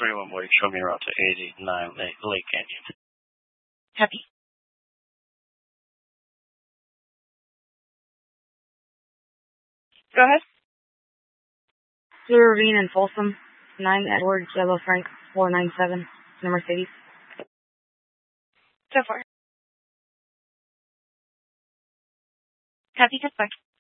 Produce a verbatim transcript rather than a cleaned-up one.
three one Wake, show me a route to eighty-nine Lake, Lake Canyon. Copy. Go ahead. Blue Ravine and Folsom, nine Edward, Yellow Frank, four nine seven, no Mercedes. So far. Copy, goodbye.